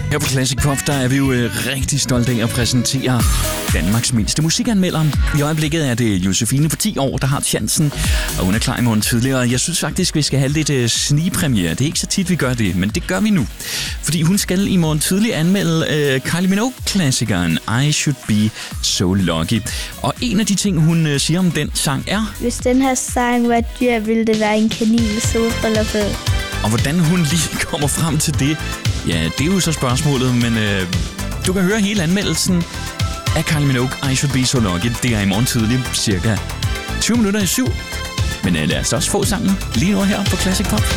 Her på Classic Pop, der er vi jo rigtig stolte af at præsentere Danmarks mindste musikanmelder. I øjeblikket er det Josefine på 10 år, der har chancen, og hun er klar i morgen tidligere. Jeg synes faktisk, vi skal have lidt snigpremiere. Det er ikke så tit, vi gør det, men det gør vi nu. Fordi hun skal i morgen tidlig anmelde Kylie Minogue-klassikeren I Should Be So Lucky. Og en af de ting, hun siger om den sang er... Hvis den her sang var et dyr, ville det være en kanin med solbriller på. Og hvordan hun lige kommer frem til det, ja, det er jo så spørgsmålet, men du kan høre hele anmeldelsen af Kylie Minogue I Should Be So Lucky. Det er i morgen tidlig, cirka 20 minutter i 7. Men lad os også få sangen lige nu her på Classic Pop.